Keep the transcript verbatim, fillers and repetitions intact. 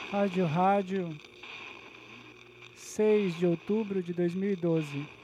Rádio Rádio, seis de outubro de dois mil e doze.